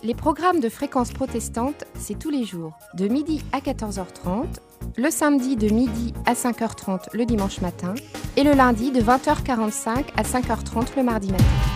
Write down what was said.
Les programmes de Fréquence Protestante, c'est tous les jours, de midi à 14h30, le samedi de midi à 5h30 le dimanche matin et le lundi de 20h45 à 5h30 le mardi matin.